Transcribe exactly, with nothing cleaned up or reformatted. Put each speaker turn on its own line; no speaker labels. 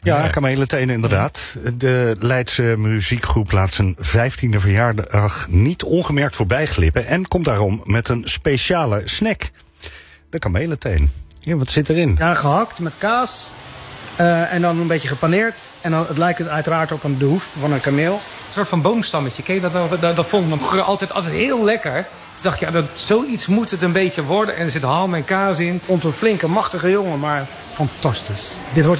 Ja, ja. Kamelentenen inderdaad. De Leidse muziekgroep laat zijn vijftiende verjaardag niet ongemerkt voorbij glippen en komt daarom met een speciale snack. De kamelenteen. Ja, wat zit erin?
Ja, gehakt met kaas. Uh, en dan een beetje gepaneerd. En dan het lijkt het uiteraard op een de hoef van een kameel.
Een soort van boomstammetje. Ken je dat nou? Dat, dat vond ik vroeger altijd, altijd heel lekker. Dus dacht ja, dat, zoiets moet het een beetje worden. En er zit ham en kaas in.
Vond een flinke, machtige jongen, maar fantastisch. Dit wordt